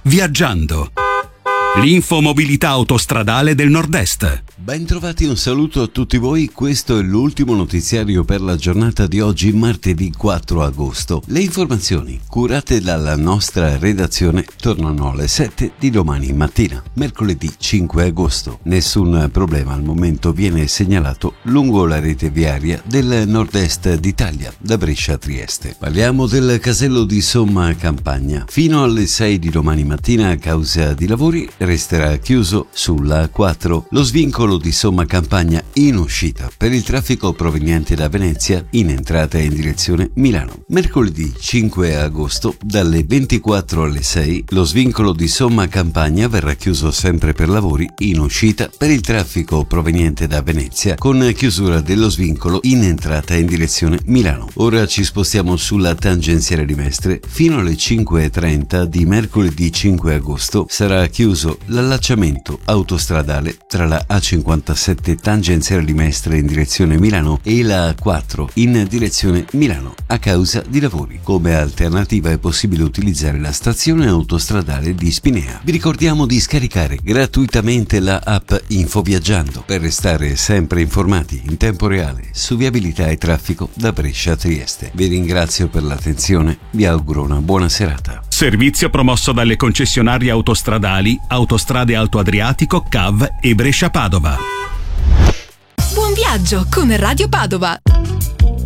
Viaggiando. L'infomobilità autostradale del Nord-Est. Bentrovati, un saluto a tutti voi, questo è l'ultimo notiziario per la giornata di oggi, martedì 4 agosto. Le informazioni curate dalla nostra redazione tornano alle 7 di domani mattina, mercoledì 5 agosto. Nessun problema al momento viene segnalato lungo la rete viaria del Nord-Est d'Italia, da Brescia a Trieste. Parliamo del casello di Somma Campagna. Fino alle 6 di domani mattina, a causa di lavori, resterà chiuso sulla A4 lo svincolo di Somma Campagna in uscita per il traffico proveniente da Venezia in entrata in direzione Milano. Mercoledì 5 agosto dalle 24 alle 6 lo svincolo di Somma Campagna verrà chiuso sempre per lavori in uscita per il traffico proveniente da Venezia, con chiusura dello svincolo in entrata in direzione Milano. Ora ci spostiamo sulla tangenziale di Mestre. Fino alle 5:30 di mercoledì 5 agosto sarà chiuso l'allacciamento autostradale tra la A57 tangenziale di Mestre in direzione Milano e la A4 in direzione Milano a causa di lavori. Come alternativa è possibile utilizzare la stazione autostradale di Spinea. Vi ricordiamo di scaricare gratuitamente la app Infoviaggiando per restare sempre informati in tempo reale su viabilità e traffico da Brescia a Trieste. Vi ringrazio per l'attenzione, vi auguro una buona serata. Servizio promosso dalle concessionarie autostradali Autostrade Alto Adriatico, CAV e Brescia Padova. Buon viaggio con Radio Padova.